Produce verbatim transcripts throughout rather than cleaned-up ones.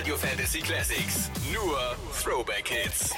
Radio Fantasy Classics. Nur Throwback Hits.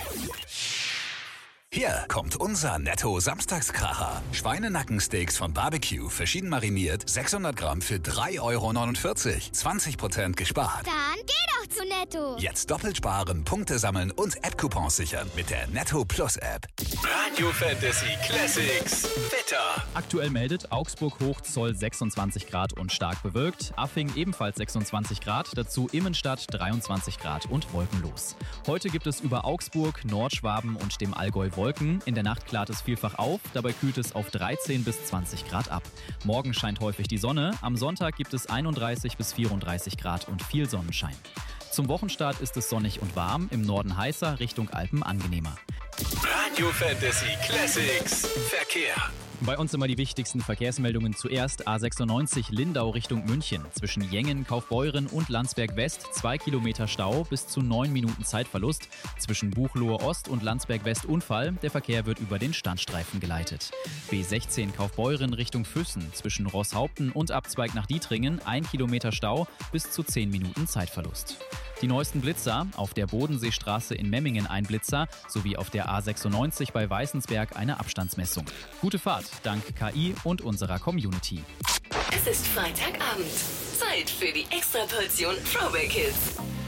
Hier kommt unser Netto-Samstagskracher. Schweinenackensteaks von Barbecue, verschieden mariniert, sechshundert Gramm für drei Euro neunundvierzig. zwanzig Prozent gespart. Dann geh doch zu Netto. Jetzt doppelt sparen, Punkte sammeln und App-Coupons sichern mit der Netto Plus App. Radio Fantasy Classics. Wetter. Aktuell meldet Augsburg Hochzoll sechsundzwanzig Grad und stark bewölkt. Affing ebenfalls sechsundzwanzig Grad, dazu Immenstadt dreiundzwanzig Grad und wolkenlos. Heute gibt es über Augsburg, Nordschwaben und dem Allgäu Wolken. In der Nacht klart es vielfach auf, dabei kühlt es auf dreizehn bis zwanzig Grad ab. Morgen scheint häufig die Sonne, am Sonntag gibt es einunddreißig bis vierunddreißig Grad und viel Sonnenschein. Zum Wochenstart ist es sonnig und warm, im Norden heißer, Richtung Alpen angenehmer. Radio Fantasy Classics. Verkehr. Bei uns immer die wichtigsten Verkehrsmeldungen. Zuerst A sechsundneunzig Lindau Richtung München. Zwischen Jengen, Kaufbeuren und Landsberg West zwei Kilometer Stau, bis zu neun Minuten Zeitverlust. Zwischen Buchloe Ost und Landsberg West Unfall. Der Verkehr wird über den Standstreifen geleitet. B sechzehn Kaufbeuren Richtung Füssen. Zwischen Rosshaupten und Abzweig nach Dietringen ein Kilometer Stau, bis zu zehn Minuten Zeitverlust. Die neuesten Blitzer: auf der Bodenseestraße in Memmingen ein Blitzer, sowie auf der A sechsundneunzig bei Weißensberg eine Abstandsmessung. Gute Fahrt, dank K I und unserer Community. Es ist Freitagabend. Zeit für die Extraportion Throwback Hits.